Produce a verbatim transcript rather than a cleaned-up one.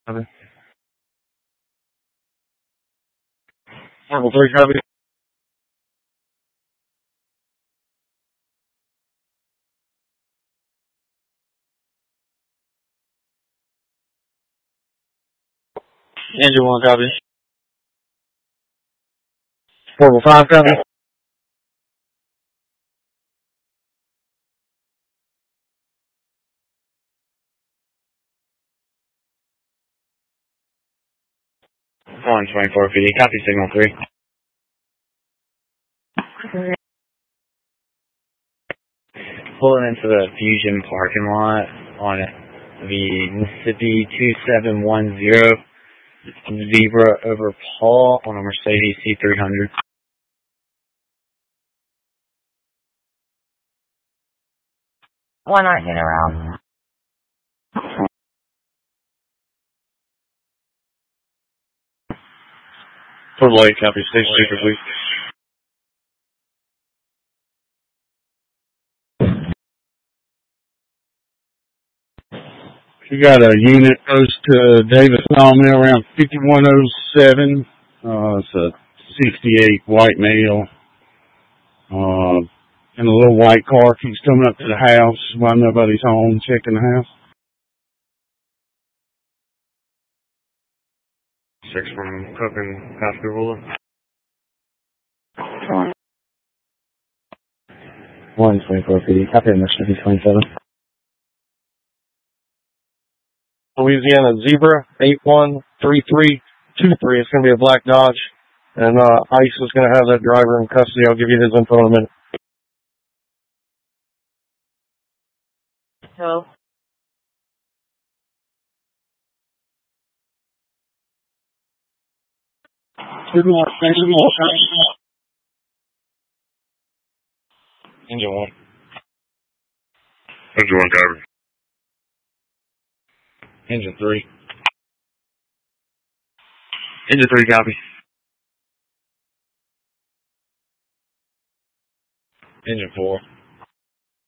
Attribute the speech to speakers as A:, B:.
A: Copy. Marble three, copy. Engine one, copy. Marble five, copy. one twenty-four P D, copy signal three. Pulling into the Fusion parking lot on the Mississippi two seven one zero Zebra over Paul on a Mercedes C three hundred.
B: Why not get around?
A: Port Lake, copy. Stay super, please. We got a unit close to Davis Sawmill around fifty-one oh seven. Uh, it's a sixty-eight white male. Uh, in a little white car keeps coming up to the house while nobody's home, checking the house. Six from Cook and Pascagoula. one twenty-four P D, copy Mississippi twenty-seven.
C: Louisiana Zebra eight one three three two three. It's going to be a black Dodge, and uh, ICE is going to have that driver in custody. I'll give you his info in a minute.
B: Hello.
A: Good more, thanks for more. Engine one. Engine one, copy. Engine three. Engine three, copy. Engine four.